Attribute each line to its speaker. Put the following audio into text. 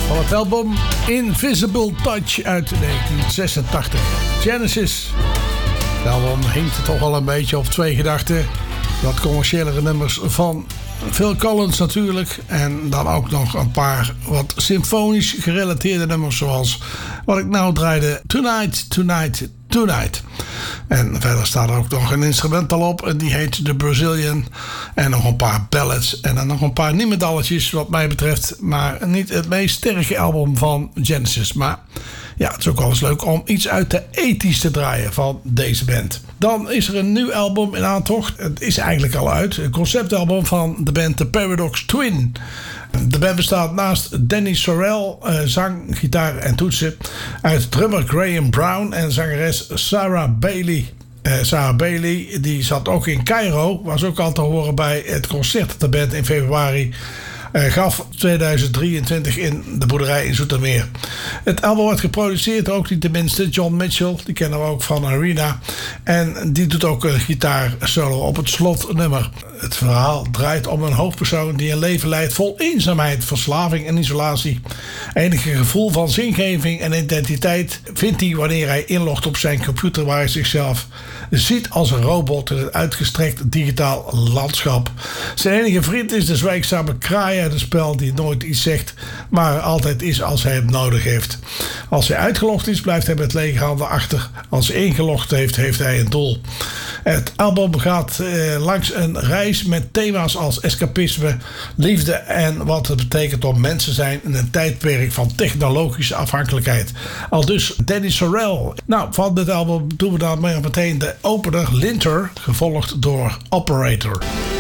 Speaker 1: van het album Invisible Touch uit 1986. Genesis. Het album hinkt toch wel een beetje op twee gedachten. Wat commerciëlere nummers van Phil Collins natuurlijk. En dan ook nog een paar wat symfonisch gerelateerde nummers. Zoals wat ik nou draaide. Tonight, Tonight, Tonight. En verder staat er ook nog een instrumental op. En die heet The Brazilian. En nog een paar ballads. En dan nog een paar niemendalletjes wat mij betreft. Maar niet het meest sterke album van Genesis. Maar ja, het is ook wel eens leuk om iets uit de 80's te draaien van deze band. Dan is er een nieuw album in aantocht. Het is eigenlijk al uit. Een conceptalbum van de band The Paradox Twin. De band bestaat naast Danny Sorrell, zang, gitaar en toetsen, uit drummer Graham Brown en zangeres Sarah Bailey. Sarah Bailey die zat ook in Cairo, was ook al te horen bij het concert dat de band in februari gaf 2023 in de boerderij in Zoetermeer. Het album wordt geproduceerd ook niet tenminste John Mitchell, die kennen we ook van Arena. En die doet ook een gitaarsolo op het slotnummer. Het verhaal draait om een hoofdpersoon die een leven leidt vol eenzaamheid, verslaving en isolatie. Enige gevoel van zingeving en identiteit vindt hij wanneer hij inlogt op zijn computer, waar hij zichzelf ziet als een robot in het uitgestrekt digitaal landschap. Zijn enige vriend is de zwijgzame kraai uit het spel die nooit iets zegt, maar altijd is als hij hem nodig heeft. Als hij uitgelogd is, blijft hij met lege handen achter. Als hij ingelogd heeft, heeft hij een doel. Het album gaat langs een reis met thema's als escapisme, liefde en wat het betekent om mens te zijn in een tijdperk van technologische afhankelijkheid. Aldus Danny Sorrell. Nou, van dit album doen we dan meteen de opener Linter, gevolgd door Operator.